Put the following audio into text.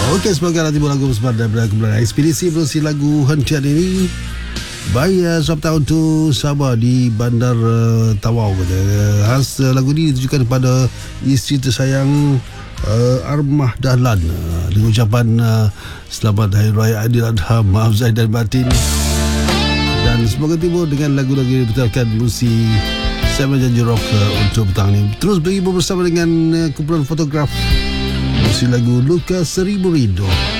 Okey, semoga nanti lagu bersama daripada kumpulan Ekspedisi berusi lagu hentian ini. Baik, selamat tahun tu Sabah di Bandar Tawau. Khas lagu ini ditujukan kepada isteri tersayang Armah Dahlan dengan ucapan selamat Hari Raya Aidil Adha, maaf zahir dan batin. Dan semoga timbul dengan lagu-lagu yang diputarkan Lucy Simon Janji Rock untuk petang ini. Terus berhibur bersama dengan kumpulan fotograf Lucy lagu Luka Seribu Rindu.